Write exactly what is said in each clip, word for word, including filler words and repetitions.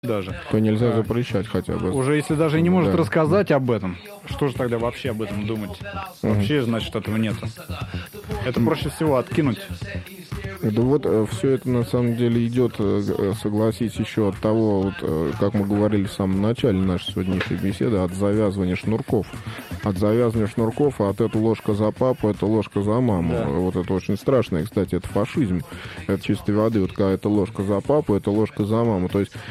даже. То нельзя а, запрещать хотя бы. Уже если даже и не может да. рассказать об этом, что же тогда вообще об этом думать? Mm-hmm. Вообще, значит, этого нет. Это mm-hmm. проще всего откинуть. Да вот все это на самом деле идет, согласись, еще от того, вот, как мы говорили в самом начале нашей сегодняшней беседы, от завязывания шнурков. От завязывания шнурков, а от это ложка за папу, это ложка за маму. Да. Вот это очень страшно. И, кстати, это фашизм. Это чистой воды. Вот когда это ложка за папу, это ложка за маму. То есть...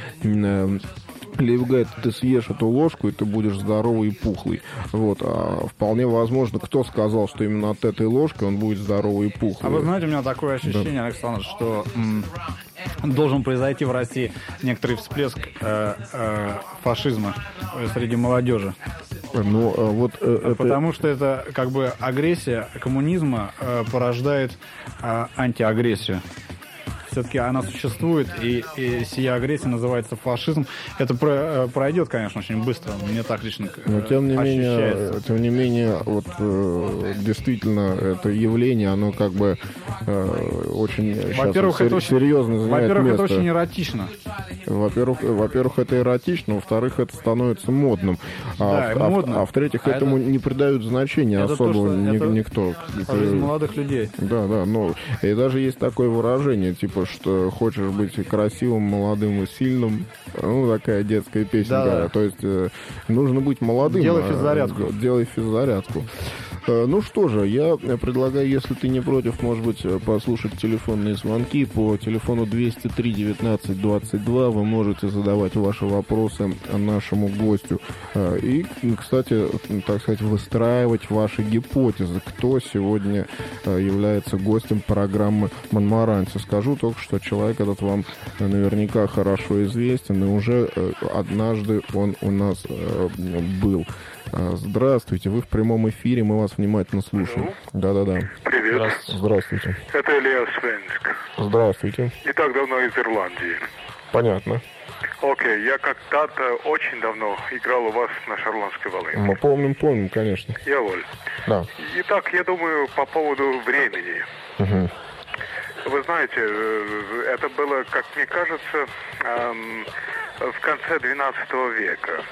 Лев говорит, ты съешь эту ложку, и ты будешь здоровый и пухлый. Вот. А вполне возможно, кто сказал, что именно от этой ложки он будет здоровый и пухлый. А вы знаете, у меня такое ощущение, да. Александр, что м- должен произойти в России некоторый всплеск э- э- фашизма среди молодежи. Ну, вот, э- Потому это... что это как бы агрессия коммунизма э- порождает э- антиагрессию. Все-таки она существует, и, и сия агрессия называется фашизм. Это про, пройдет, конечно, очень быстро. Мне так лично Но тем не менее, тем не менее, вот э, действительно это явление, оно как бы э, очень во-первых, сейчас это сер- серьезно очень, занимает во-первых, место. это очень эротично. Во-первых, во-первых, это эротично, во-вторых, это становится модным. Да, а, а, модно. а в-третьих, а этому это... не придают значения это особого то, ни, это никто. Жизнь молодых людей. Да, да, но и даже есть такое выражение, типа, что хочешь быть красивым, молодым и сильным, ну, такая детская песенка. Да, да. То есть э, нужно быть молодым. Делай физзарядку. А, делай физзарядку. Э, ну что же, я предлагаю, если ты не против, может быть, послушать телефонные звонки по телефону двести три девятнадцать двадцать два. Вы можете задавать ваши вопросы нашему гостю. Э, и, кстати, так сказать, выстраивать ваши гипотезы, кто сегодня э, является гостем программы «Монмаранси». Скажу только, что человек этот вам наверняка хорошо известен, и уже э, однажды он у нас э, был. Здравствуйте, вы в прямом эфире, мы вас внимательно слушаем. Да-да-да. Привет. Здравствуйте. Здравствуйте. Это Илья Свенск. Здравствуйте. Не так давно из Ирландии. Понятно. Окей, я когда-то очень давно играл у вас на шарлонской волыне. Мы помним, помним, конечно. Я воль. Да. Итак, я думаю, по поводу времени. Угу. Вы знаете, это было, как мне кажется, эм, в конце двенадцатого века.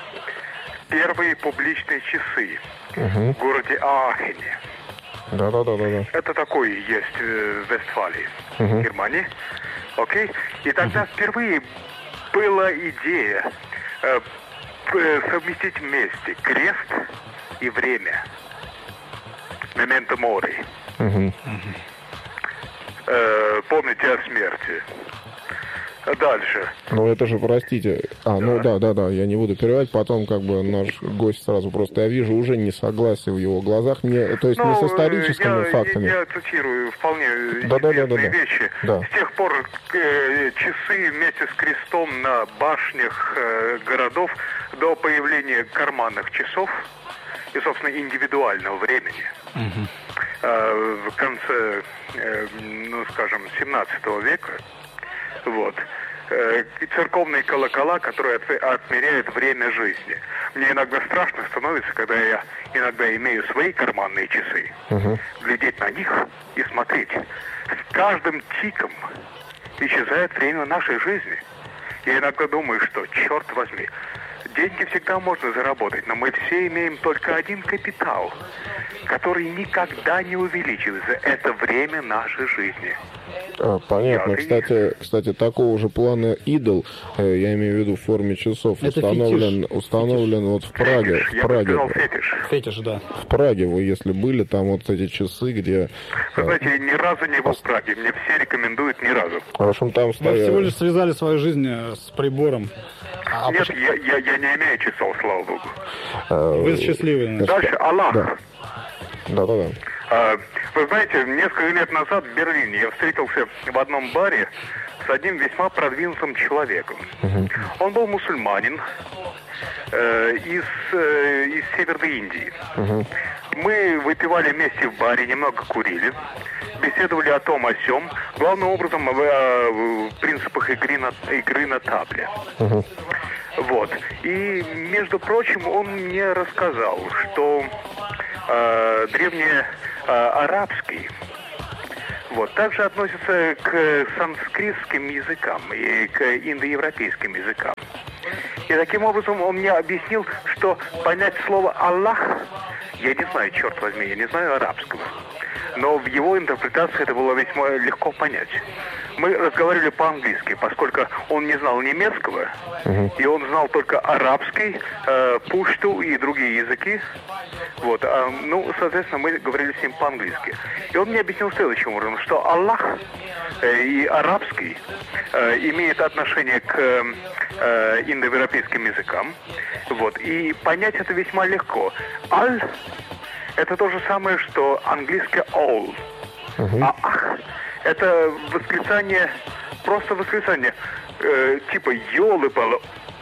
Первые публичные часы угу. в городе Аахене. Да-да-да-да. Это такое есть в Вестфалии, угу. в Германии. Окей? И тогда угу. впервые была идея э, совместить вместе крест и время. Memento mori. Угу. Э, помните о смерти. Дальше. Ну это же, простите. А, да. ну да, да, да, я не буду перебивать. Потом как бы наш гость сразу просто, я вижу уже несогласие в его глазах. Не, то есть ну, не с историческими я, фактами. Я, я цитирую вполне да, известные да, да, да, вещи. Да. С тех пор э, часы вместе с крестом на башнях э, городов до появления карманных часов и, собственно, индивидуального времени. Угу. Э, в конце, э, ну, скажем, семнадцатого века. Вот. Церковные колокола, которые отмеряют время жизни. Мне иногда страшно становится, когда я иногда имею свои карманные часы, uh-huh. глядеть на них и смотреть. С каждым тиком исчезает время нашей жизни. Я иногда думаю, что, черт возьми, деньги всегда можно заработать, но мы все имеем только один капитал, который никогда не увеличивается. Это время нашей жизни. А, понятно. Кстати, кстати, такого же плана идол, я имею в виду в форме часов, это установлен, фетиш. установлен фетиш. вот в Праге. Фетиш. В Я Праге. бы сказал фетиш. Фетиш, да. В Праге вы, если были, там вот эти часы, где... Вы знаете, я ни разу не был в Праге, мне все рекомендуют ни разу. В общем, там стоят... Мы всего лишь связали свою жизнь с прибором. А Нет, я, я, я не имею часов, слава богу. А, вы счастливы. Дальше, Аллах. Да. Да-да-да. Вы знаете, несколько лет назад в Берлине я встретился в одном баре с одним весьма продвинутым человеком. Uh-huh. Он был мусульманин э, из, э, из Северной Индии. Uh-huh. Мы выпивали вместе в баре, немного курили, беседовали о том, о сём, главным образом о, о принципах игры на, игры на табле. Uh-huh. Вот. И, между прочим, он мне рассказал, что э, древнеарабский Вот. Также относится к санскритским языкам и к индоевропейским языкам. И таким образом он мне объяснил, что понять слово «Аллах», я не знаю, черт возьми, я не знаю арабского. Но в его интерпретации это было весьма легко понять. Мы разговаривали по-английски, поскольку он не знал немецкого, uh-huh. и он знал только арабский, э, пушту и другие языки. Вот, а, ну, соответственно, мы говорили с ним по-английски. И он мне объяснил следующим образом, что Аллах э, и арабский э, имеет отношение к э, индоевропейским языкам. Вот, и понять это весьма легко. Аль – это то же самое, что английское all. Uh-huh. А ах – это восклицание, просто восклицание, э, типа ёлы-палы.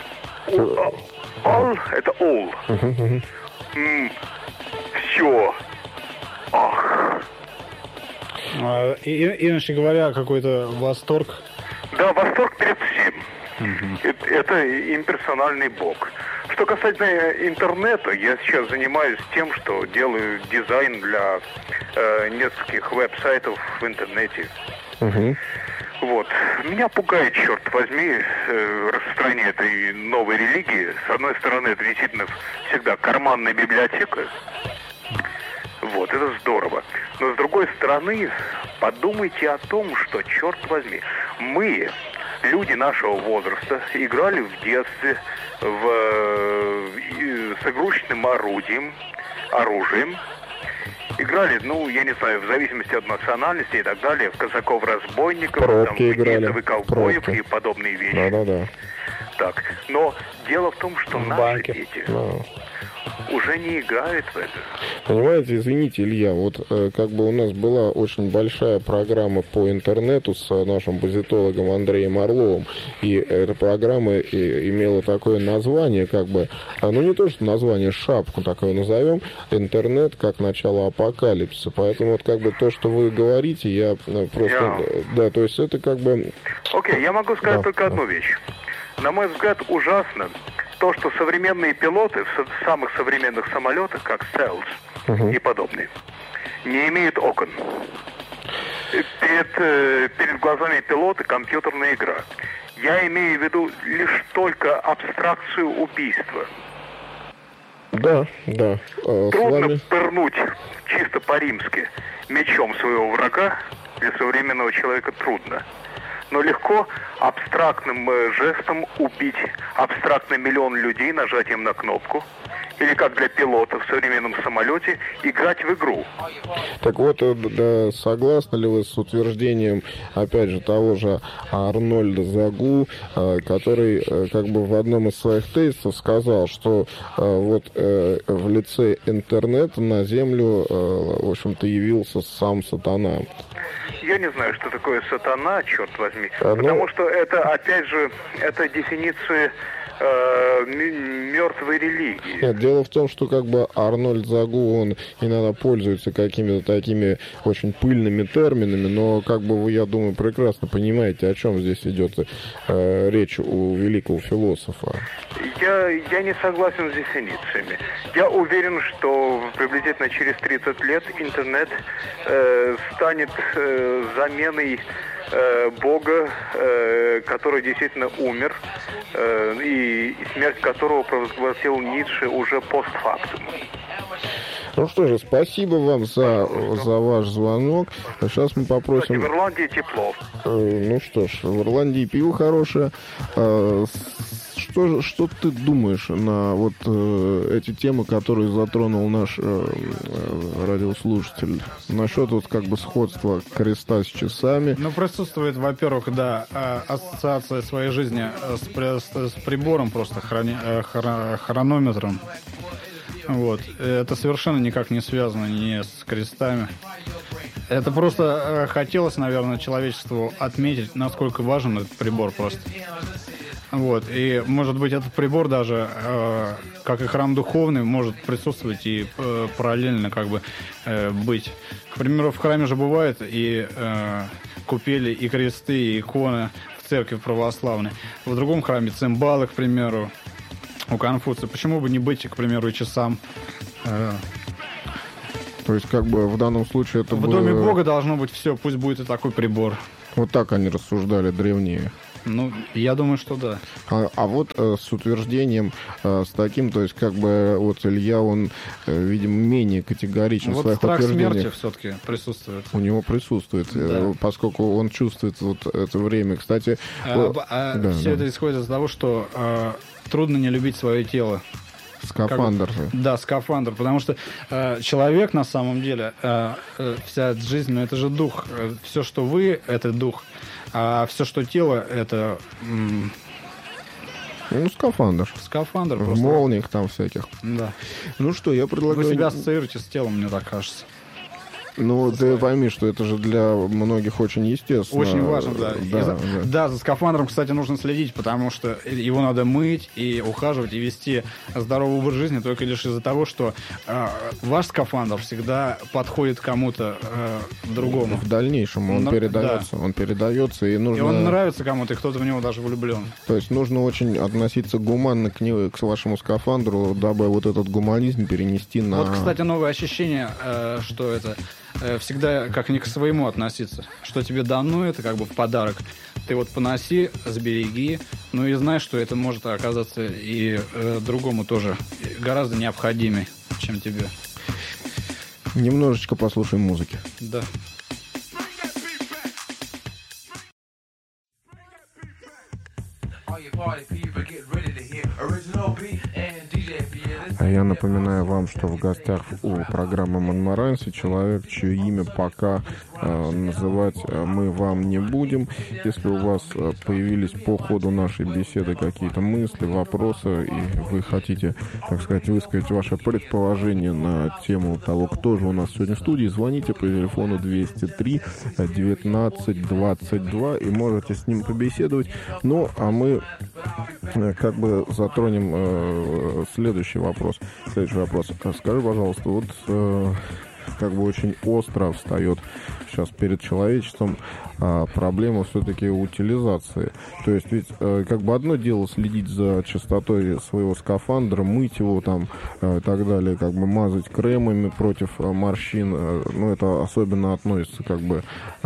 All – это all. Uh-huh, uh-huh. М- все. Ах. А, и, иначе говоря, какой-то восторг. Да, восторг перед всем. Uh-huh. Это, это имперсональный бог. Что касательно интернета, я сейчас занимаюсь тем, что делаю дизайн для э, нескольких веб-сайтов в интернете. Uh-huh. Вот. Меня пугает, черт возьми, э, распространение этой новой религии. С одной стороны, это действительно всегда карманная библиотека. Вот, это здорово. Но с другой стороны, подумайте о том, что, черт возьми, мы, люди нашего возраста, играли в детстве в, в, с игрушечным орудием, оружием. Играли, ну, я не знаю, в зависимости от национальности и так далее, в казаков-разбойников, там, в ковбоев и подобные вещи. Да-да-да. Так, но дело в том, что в наши банке. дети... Да. уже не играет в это. Понимаете, извините, Илья, вот э, как бы у нас была очень большая программа по интернету с нашим позитологом Андреем Орловым, и эта программа и, имела такое название, как бы, ну не то, что название, шапку такое назовем, интернет как начало апокалипсиса. Поэтому вот как бы то, что вы говорите, я просто... Yeah. Да, то есть это как бы... Окей, okay, я могу сказать да, только да. одну вещь. На мой взгляд, ужасно то, что современные пилоты в самых современных самолетах, как Stealth uh-huh. и подобные, не имеют окон. Перед, перед глазами пилота компьютерная игра. Я имею в виду лишь только абстракцию убийства. Да, да. А, Трудно вами... пырнуть чисто по-римски мечом своего врага, для современного человека трудно. Но легко абстрактным э, жестом убить абстрактный миллион людей нажатием на кнопку. Или как для пилота в современном самолете играть в игру. Так вот, да, согласны ли вы с утверждением, опять же, того же Арнольда Загу, который как бы в одном из своих тезисов сказал, что вот в лице интернета на Землю, в общем-то, явился сам сатана? Я не знаю, что такое сатана, черт возьми. А, потому ну... что это, опять же, это дефиниция э, мертвой религии. Нет, дело в том, что как бы Арнольд Загу, он иногда пользуется какими-то такими очень пыльными терминами, но как бы вы, я думаю, прекрасно понимаете, о чем здесь идет э, речь у великого философа. Я, я не согласен с дефинициями. Я уверен, что приблизительно через тридцать лет интернет э, станет э, заменой э, Бога, э, который действительно умер, э, и смерть которого провозгласил Ницше уже постфактум. Ну что же, спасибо вам за, за ваш звонок. Сейчас мы попросим... Кстати, в Ирландии тепло. Ну что ж, в Ирландии пиво хорошее. Что, что ты думаешь на вот э, эти темы, которые затронул наш э, э, радиослушатель? Насчет вот как бы сходства креста с часами. Ну, присутствует, во-первых, да, ассоциация своей жизни с, с, с прибором, просто хрони, хр, хронометром. Вот. Это совершенно никак не связано ни с крестами. Это просто хотелось, наверное, человечеству отметить, насколько важен этот прибор просто. Вот, и, может быть, этот прибор даже, э, как и храм духовный, может присутствовать и э, параллельно как бы э, быть. К примеру, в храме же бывает и э, купели, и кресты, и иконы в церкви православной. В другом храме цимбалы, к примеру, у Конфуция. Почему бы не быть, к примеру, и часам? Э, То есть, как бы, в данном случае это В было... доме Бога должно быть все, пусть будет и такой прибор. Вот так они рассуждали древние. Ну, я думаю, что да. А, а вот э, с утверждением, э, с таким, то есть, как бы, вот Илья, он, э, видимо, менее категоричен Вот в своих страх утверждениях. смерти все-таки присутствует. У него присутствует, Да. э, поскольку он чувствует вот это время. Кстати, А, о, а да, все да. это исходит из того, что э, трудно не любить свое тело. скафандр. Как бы, да, скафандр, потому что э, человек на самом деле, э, э, вся жизнь, ну это же дух. Э, все, что вы, это дух, а все, что тело, это м, Ну, скафандр. скафандр. В просто. молниях там всяких. Да. Ну что, я предлагаю... Вы себя ассоциируете с телом, мне так кажется. Ну, ты пойми, что это же для многих очень естественно. Очень важно, да. Да, И за, да. да, за скафандром, кстати, нужно следить, потому что его надо мыть и ухаживать, и вести здоровый образ жизни только лишь из-за того, что э, ваш скафандр всегда подходит кому-то э, другому. В дальнейшем он Но- передается, он передается, и нужно... И он нравится кому-то, и кто-то в него даже влюблен. То есть нужно очень относиться гуманно к, нему, к вашему скафандру, дабы вот этот гуманизм перенести на... Вот, кстати, новое ощущение, э, что это э, всегда как не к своему относиться. Что тебе дано, это как бы в подарок. Ты вот поноси, сбереги, ну и знай, что это может оказаться и э, другому тоже гораздо необходимее, чем тебе. Немножечко послушаем музыки. Да. А я напоминаю вам, что в гостях у программы «Монмаранси» человек, чье имя пока э, называть э, мы вам не будем. Если у вас э, появились по ходу нашей беседы какие-то мысли, вопросы, и вы хотите, так сказать, высказать ваше предположение на тему того, кто же у нас сегодня в студии, звоните по телефону двести три девятнадцать двадцать два и можете с ним побеседовать. Ну, а мы э, как бы затронем э, следующий вопрос. Следующий вопрос. Скажи, пожалуйста, вот э, как бы очень остро встает сейчас перед человечеством а, проблема все-таки утилизации. То есть ведь э, как бы одно дело следить за чистотой своего скафандра, мыть его там э, и так далее, как бы мазать кремами против э, морщин. Э, ну, это особенно относится как бы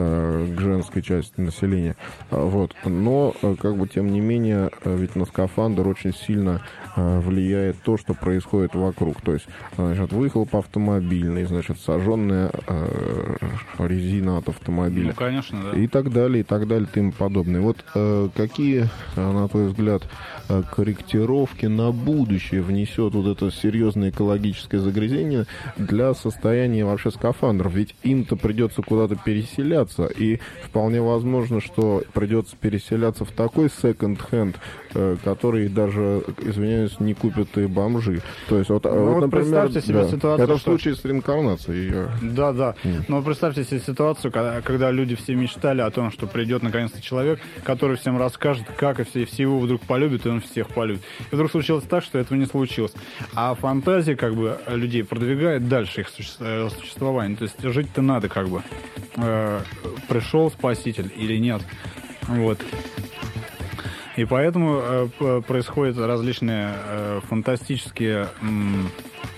э, к женской части населения. А, вот. Но э, как бы тем не менее э, ведь на скафандр очень сильно э, влияет то, что происходит вокруг. То есть, значит, выехал по автомобильной, значит, сожженная э, резина от автомобиля. Ну, конечно, да. И так далее, и так далее, и тому подобное. Вот э, какие, на твой взгляд, э, корректировки на будущее внесет вот это серьезное экологическое загрязнение для состояния вообще скафандров? Ведь им-то придется куда-то переселяться, и вполне возможно, что придется переселяться в такой секонд-хенд, э, который даже, извиняюсь, не купят и бомжи. То есть, вот, Ну, вот, вот например, представьте себе да, ситуацию, это в что- случае с реинкарнацией. я- Да, да. Но представьте себе ситуацию, когда, когда люди все мечтали о том, что придет наконец-то человек, который всем расскажет, как и все, все его вдруг полюбят, и он всех полюбит. И вдруг случилось так, что этого не случилось. А фантазия как бы людей продвигает дальше их суще- э, существование. То есть жить-то надо как бы. Э, пришел спаситель или нет. Вот. И поэтому э, п- происходят различные э, фантастические... м,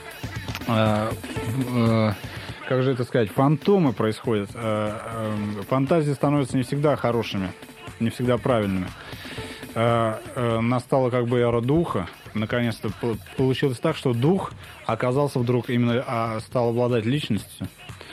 э, э, как же это сказать, фантомы происходят. Э, э, Фантазии становятся не всегда хорошими, не всегда правильными. Э, э, Настала как бы эра духа. Наконец-то по- получилось так, что дух оказался вдруг именно, а, стал обладать личностью.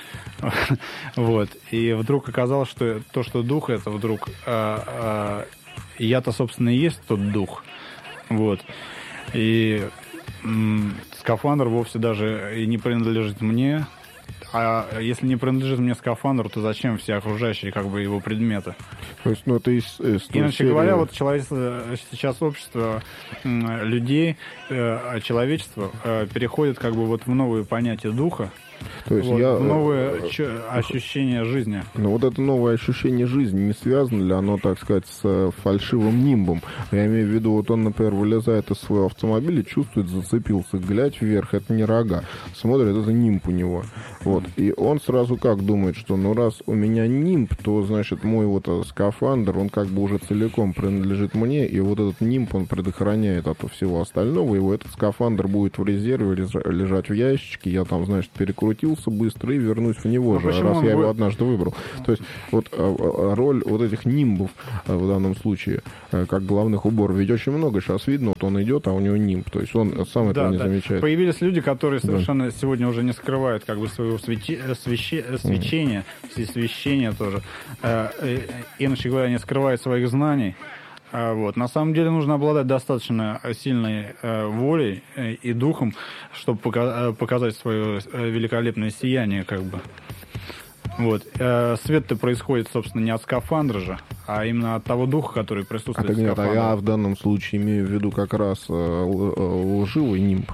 Вот. И вдруг оказалось, что то, что дух, это вдруг... э, э, я-то, собственно, и есть тот дух. Вот. И м, скафандр вовсе даже и не принадлежит мне. А если не принадлежит мне скафандр, то зачем все окружающие как бы его предметы? То есть, ну, это из, из той Иначе серии- говоря, вот человечество, сейчас общество м, людей, э, человечество э, переходит как бы вот в новые понятия духа, То есть вот, я... в новое э, чё- ощущение жизни. Но вот это новое ощущение жизни, не связано ли оно, так сказать, с э, фальшивым нимбом? Я имею в виду, вот он, например, вылезает из своего автомобиля, чувствует, зацепился, глядь вверх, это не рога. Смотрит, это нимб у него. Вот. И он сразу как думает, что ну раз у меня нимб, то, значит, мой вот э, скафандр, он как бы уже целиком принадлежит мне, и вот этот нимб, он предохраняет от всего остального, и вот этот скафандр будет в резерве лежа- лежать в ящичке, я там, значит, перекручу раскрутился быстро и вернусь в него ну, же, раз я будет... его однажды выбрал. То есть вот роль вот этих нимбов в данном случае, как главных уборов, ведь очень много сейчас видно, вот он идет, а у него нимб, то есть он сам этого да, не да. замечает. Появились люди, которые совершенно да. сегодня уже не скрывают как бы своего свечи... свещи... свечения, mm. священия тоже. Иначе говоря, не скрывают своих знаний. Вот. На самом деле нужно обладать достаточно сильной э, волей и духом, чтобы пока- показать свое великолепное сияние, как бы. Вот. Э, свет-то происходит, собственно, не от скафандра же, а именно от того духа, который присутствует а в нет, скафандре. А я в данном случае имею в виду как раз э, лживый нимб.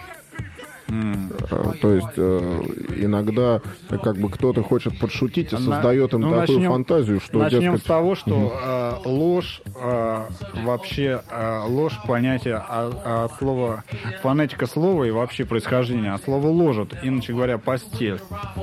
Mm. То есть э, иногда как бы кто-то хочет подшутить и создает им ну, такую начнем, фантазию, что... Начнем дескать... с того, что mm-hmm. э, ложь, э, вообще э, ложь, понятие от а, слова, фонетика слова и вообще происхождение, от слова ложат, иначе говоря, постель.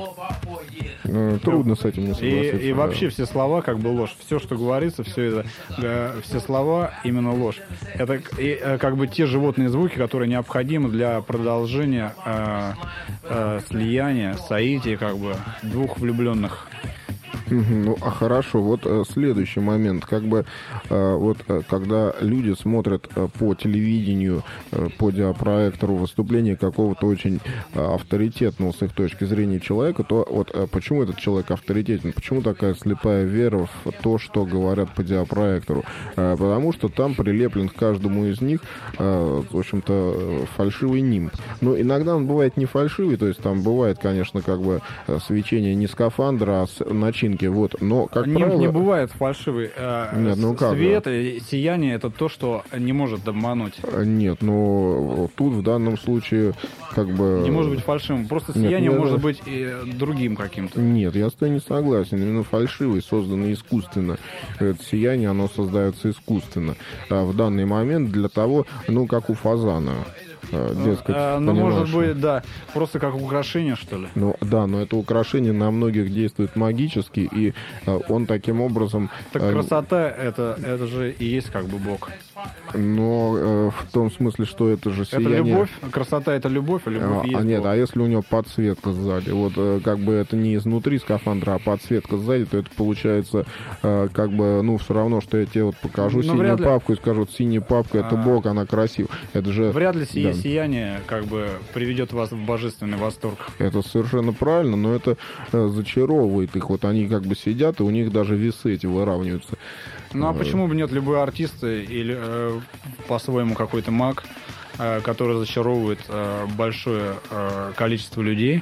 Ну, трудно с этим не согласиться. И, и да. вообще все слова как бы ложь. Все, что говорится, все это, э, все слова именно ложь. Это и, э, как бы те животные звуки, которые необходимы для продолжения Э, э, слияния, соития, как бы, двух влюбленных. Ну, а хорошо, вот э, следующий момент, как бы, э, вот, э, когда люди смотрят э, по телевидению, э, по диапроектору выступление какого-то очень э, авторитетного с их точки зрения человека, то вот э, почему этот человек авторитетен, почему такая слепая вера в то, что говорят по диапроектору? Э, потому что там прилеплен к каждому из них, э, в общем-то, фальшивый нимб. Но иногда он бывает не фальшивый, то есть там бывает, конечно, как бы свечение не скафандра, а с начинки. Вот, но, как не, правило... не бывает фальшивый. Нет, ну как, свет да. и сияние — это то, что не может обмануть. Нет, но тут в данном случае как бы... Не может быть фальшивым. Просто сияние нет, может это... быть и другим каким-то. Нет, я с тобой не согласен. Именно фальшивый, созданный искусственно. Это сияние, оно создается искусственно. А в данный момент для того, ну, как у фазана. Дескать, а, ну, может быть, да, просто как украшение, что ли? Ну, да, но это украшение на многих действует магически, и а, он таким образом... Так а, красота, это, это же и есть как бы Бог. Но э, в том смысле, что это же сияние... Это любовь? Красота — это любовь, а любовь а, есть Нет, Бог. А если у него подсветка сзади? Вот э, как бы это не изнутри скафандра, а подсветка сзади, то это получается э, как бы, ну, все равно, что я тебе вот покажу но синюю папку ли... и скажу, вот синяя папка, это а... Бог, она красива. Это же... Вряд ли сие да. сияние как бы приведет вас в божественный восторг. Это совершенно правильно, но это э, зачаровывает их. Вот они как бы сидят, и у них даже весы эти выравниваются. Ну а почему бы нет, любой артист или э, по-своему какой-то маг, э, который зачаровывает э, большое э, количество людей,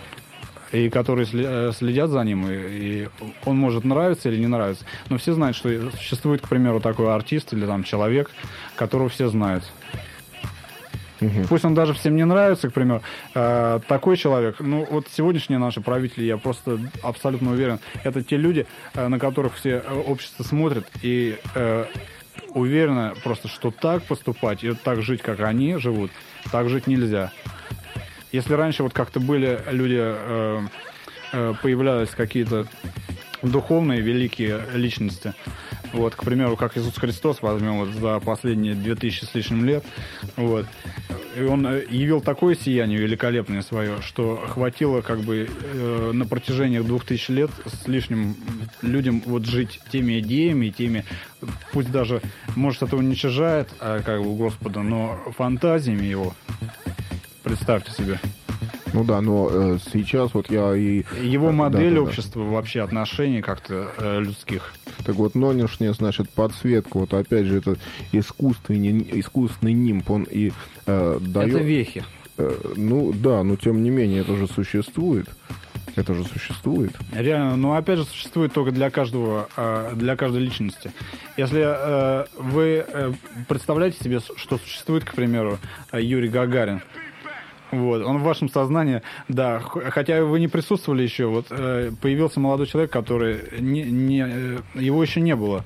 и которые следят за ним, и, и он может нравиться или не нравиться. Но все знают, что существует, к примеру, такой артист или там человек, которого все знают. Угу. Пусть он даже всем не нравится, к примеру, э, такой человек, ну вот сегодняшние наши правители, я просто абсолютно уверен, это те люди, э, на которых все общество смотрит и э, уверено просто, что так поступать и так жить, как они живут, так жить нельзя. Если раньше вот как-то были люди, э, э, появлялись какие-то духовные великие личности, вот, к примеру, как Иисус Христос, возьмем вот за последние две тысячи с лишним лет, вот, и он явил такое сияние великолепное свое, что хватило как бы э, на протяжении двух тысяч лет с лишним людям вот жить теми идеями, теми, пусть даже, может, это уничижает а, как бы Господа, но фантазиями его, представьте себе. Ну да, но э, сейчас вот я и... Его модель да, да, общества, да. Вообще отношений как-то э, людских. Так вот, нынешняя, значит, подсветка, вот опять же, это искусственный, искусственный нимб, он и э, дает... Это вехи. Э, ну да, но тем не менее, это же существует. Это же существует. Реально, но опять же существует только для каждого, для каждой личности. Если э, вы представляете себе, что существует, к примеру, Юрий Гагарин, вот, он в вашем сознании, да, хотя вы не присутствовали еще, вот, появился молодой человек, который, не, не, его еще не было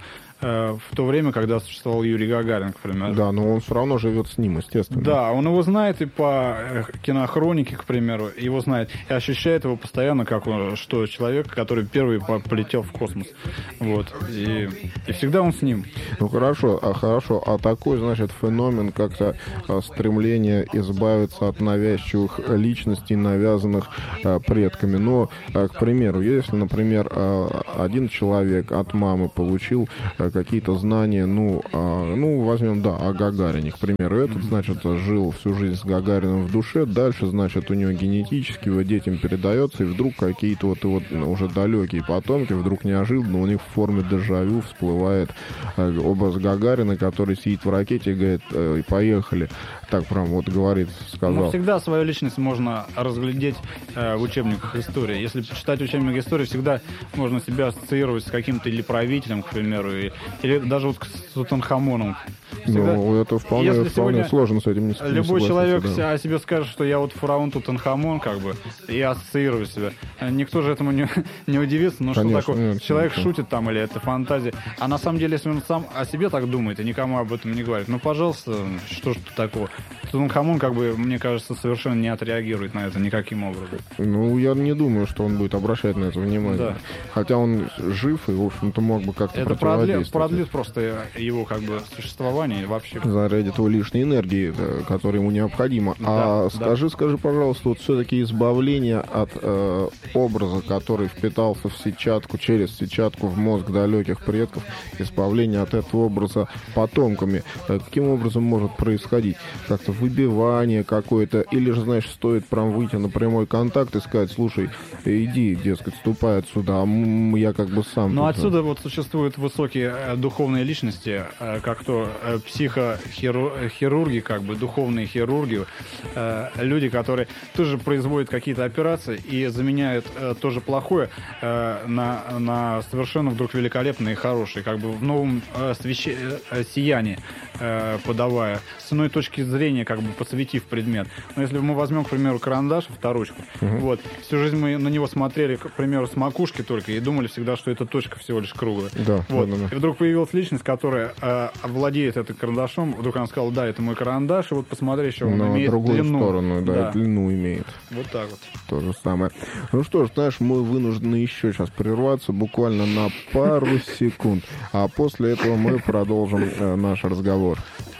э, в то время, когда существовал Юрий Гагарин, к примеру. Да, но он все равно живет с ним, естественно. Да, он его знает и по кинохронике, к примеру, его знает, и ощущает его постоянно, как он, что человек, который первый полетел в космос. Вот. И, и всегда он с ним. Ну хорошо, а хорошо, а такой, значит, феномен, как-то а, стремление избавиться от навязчивых личностей, навязанных а, предками. Но, а, к примеру, если, например, а, один человек от мамы получил а, какие-то знания, ну, а, ну, возьмем, да, о Гагарине, к примеру, этот, значит, жил всю жизнь с Гагарином в душе, дальше, значит, у него генетически его детям передается, и вдруг какие-то вот, вот уже далекие потомки, вдруг неожиданно у них в форме дежавю всплывает а, образ Гагарина, который сидит в ракете и говорит, э, поехали. Так прям вот говорит, сказал. Но всегда свою личность можно разглядеть э, в учебниках истории. Если почитать учебник истории, всегда можно себя ассоциировать с каким-то или правителем, к примеру, и, или даже вот с Тутанхамоном. Всегда, ну, это вполне, если вполне сложно с этим не согласиться. Любой человек да. о себе скажет, что я вот фараон Тутанхамон, как бы, и ассоциирую себя. Никто же этому не, не удивится, но конечно, что такое? Нет, Человек нет. шутит там, или это фантазия. А на самом деле, если он сам о себе так думает и никому об этом не говорит, ну, пожалуйста, что ж тут такого? Тутанхамон, как бы, мне кажется, совершенно не отреагирует на это никаким образом. Ну, я не думаю, что он будет обращать на это внимание. Да. Хотя он жив и, в общем-то, мог бы как-то Это продлит, противодействовать. продлит просто его, как бы, существование и вообще. Зарядит его лишней энергии, которая ему необходима. Да, а да. скажи, скажи, пожалуйста, вот все-таки избавление от э, образа, который впитался в сетчатку, через сетчатку в мозг далеких предков, избавление от этого образа потомками, э, каким образом может происходить? Как-то выбивание какое-то, или же, знаешь, стоит прям выйти на прямой контакт и сказать, слушай, иди, дескать, ступай отсюда, а м- я как бы сам... Но тут... отсюда вот существуют высокие э, духовные личности, э, как то э, психохирурги, как бы духовные хирурги, э, люди, которые тоже производят какие-то операции и заменяют э, тоже плохое э, на, на совершенно вдруг великолепное и хорошее, как бы в новом э, свеще... э, сиянии э, подавая, с иной точки зрения, как бы посвятив предмет. Но если мы возьмем, к примеру, карандаш, авторучку, uh-huh. вот, всю жизнь мы на него смотрели, к примеру, с макушки только и думали всегда, что эта точка всего лишь круглая. Да, вот. да, да. И вдруг появилась личность, которая э, владеет этим карандашом, вдруг она сказала, да, это мой карандаш, и вот посмотри, что он Но имеет другую длину. сторону, да, да, длину имеет. Вот так вот. То же самое. Ну что ж, знаешь, мы вынуждены еще сейчас прерваться буквально на пару секунд, а после этого мы продолжим э, наш разговор.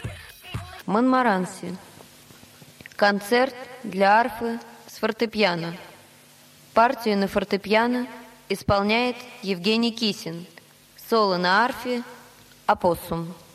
Монмаранси. Концерт для арфы с фортепиано. Партию на фортепиано исполняет Евгений Кисин. Соло на арфе «Опоссум».